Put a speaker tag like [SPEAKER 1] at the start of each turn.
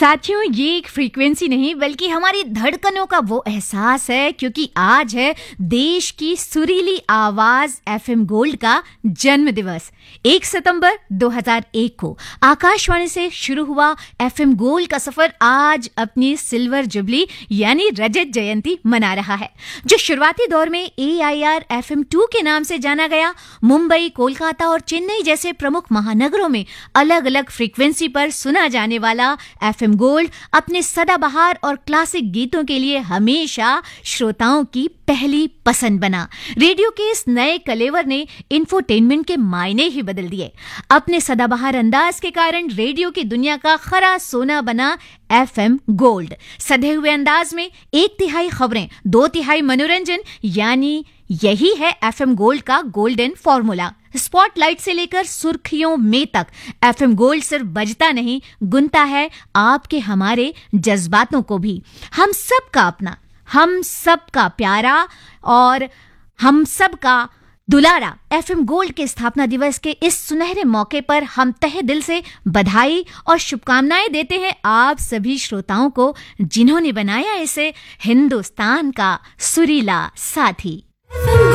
[SPEAKER 1] साथियों, ये एक फ्रीक्वेंसी नहीं बल्कि हमारी धड़कनों का वो एहसास है, क्योंकि आज है देश की सुरीली आवाज एफएम गोल्ड का जन्म दिवस। 1 सितंबर 2001 को आकाशवाणी से शुरू हुआ एफएम गोल्ड का सफर आज अपनी सिल्वर जुबली यानी रजत जयंती मना रहा है। जो शुरुआती दौर में AIR FM2 के नाम से जाना गया, मुंबई, कोलकाता और चेन्नई जैसे प्रमुख महानगरों में अलग अलग फ्रीक्वेंसी पर सुना जाने वाला एफएम गोल्ड अपने सदाबहार और क्लासिक गीतों के लिए हमेशा श्रोताओं की पहली पसंद बना। रेडियो के इस नए कलेवर ने इंफोटेनमेंट के मायने ही बदल दिए। अपने सदाबहार अंदाज के कारण रेडियो की दुनिया का खरा सोना बना एफएम गोल्ड। सधे हुए अंदाज में 1/3 खबरें, 2/3 मनोरंजन, यानी यही है एफएम गोल्ड का गोल्डन फॉर्मूला। स्पॉटलाइट से लेकर सुर्खियों में तक एफएम गोल्ड सिर्फ बजता नहीं, गुनता है आपके हमारे जज्बातों को भी। हम सबका अपना, हम सबका प्यारा और हम सबका दुलारा एफएम गोल्ड के स्थापना दिवस के इस सुनहरे मौके पर हम तहे दिल से बधाई और शुभकामनाएं देते हैं आप सभी श्रोताओं को, जिन्होंने बनाया इसे हिंदुस्तान का सुरीला साथी।